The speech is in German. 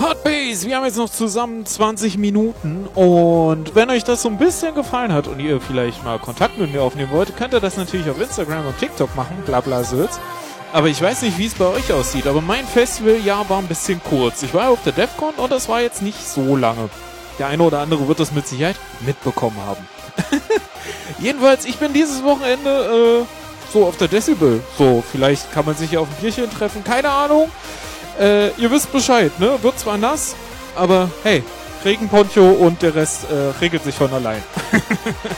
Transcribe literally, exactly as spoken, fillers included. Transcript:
Hotbase, wir haben jetzt noch zusammen zwanzig Minuten und wenn euch das so ein bisschen gefallen hat und ihr vielleicht mal Kontakt mit mir aufnehmen wollt, könnt ihr das natürlich auf Instagram und TikTok machen, blabla Sülz. Aber ich weiß nicht, wie es bei euch aussieht, aber mein Festivaljahr war ein bisschen kurz. Ich war auf der DEFCON und das war jetzt nicht so lange. Der eine oder andere wird das mit Sicherheit mitbekommen haben. Jedenfalls, ich bin dieses Wochenende äh, so auf der Decibel. So, vielleicht kann man sich ja auf ein Bierchen treffen, keine Ahnung. Äh, ihr wisst Bescheid, ne? Wird zwar nass, aber hey, Regenponcho und der Rest äh, regelt sich von allein.